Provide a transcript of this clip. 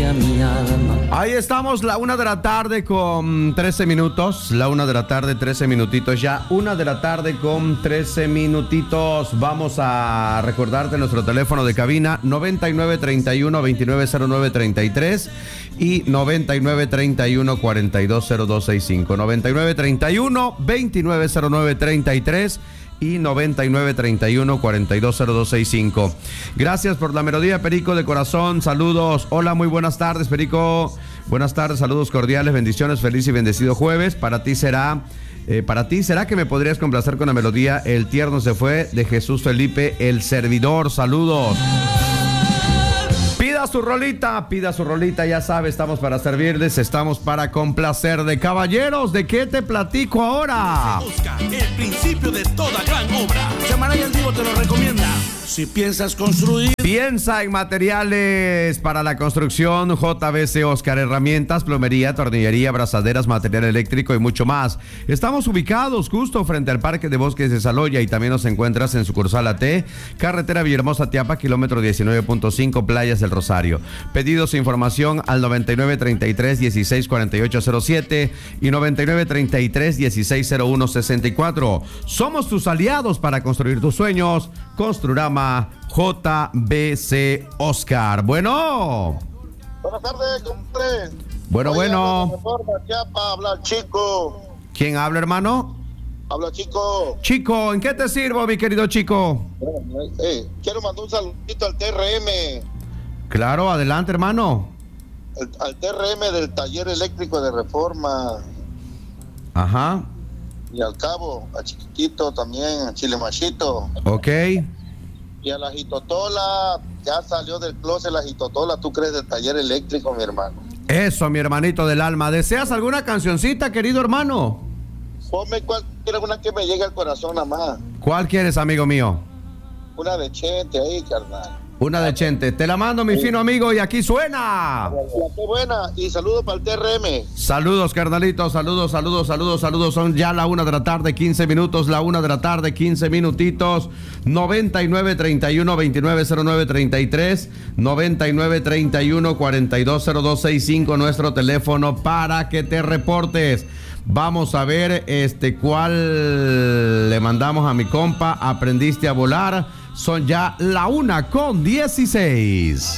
a mi alma. Ahí estamos, la 1 de la tarde con 13 minutos. La 1 de la tarde, 13 minutitos ya. 1 de la tarde con 13 minutitos. Vamos a recordarte nuestro teléfono de cabina 9931-290933 y 9931-420265. 9931-290933 y 9931-420265. Gracias por la melodía, Perico de corazón. Saludos. Hola, muy buenas tardes, Perico. Buenas tardes, saludos cordiales, bendiciones, feliz y bendecido jueves. Para ti será que me podrías complacer con la melodía El tierno se fue de Jesús Felipe, el servidor. Saludos. Pida su rolita, ya sabe, estamos para servirles, estamos para complacer. De caballeros, ¿de qué te platico ahora? El principio de toda gran obra. Chamaraya el Divo te lo recomienda. Si piensas construir, piensa en materiales para la construcción. JBC Oscar, herramientas, plomería, tornillería, abrazaderas, material eléctrico y mucho más. Estamos ubicados justo frente al Parque de Bosques de Saloya y también nos encuentras en sucursal AT, carretera Villahermosa Tiapa, kilómetro 19.5, Playas del Rosario. Pedidos e información al 9933-164807 y 9933-160164. Somos tus aliados para construir tus sueños. Construrama JBC Oscar. Bueno. Buenas tardes, compadre. Bueno. Habla Chico. ¿Quién habla, hermano? Habla Chico. Chico, ¿en qué te sirvo, mi querido Chico? Quiero mandar un saludito al TRM. Claro, adelante, hermano. Al TRM del Taller Eléctrico de Reforma. Ajá. Y al Cabo, a Chiquitito también, a Chile Machito. Ok. Y a la Jitotola, ya salió del closet la Jitotola, ¿tú crees del Taller Eléctrico, mi hermano? Eso, mi hermanito del alma. ¿Deseas alguna cancioncita, querido hermano? Ponme una que me llegue al corazón nada más. ¿Cuál quieres, amigo mío? Una de Chente ahí, carnal. Una de Chente. Te la mando, mi fino amigo, y aquí suena. Qué buena. Y saludos para el TRM. Saludos, carnalitos. Saludos. Son ya la 1 de la tarde, 15 minutos. La 1 de la tarde, 15 minutitos. 9931-290933. 9931-420265. Nuestro teléfono para que te reportes. Vamos a ver cuál le mandamos a mi compa. Aprendiste a volar. Son ya la 1:16.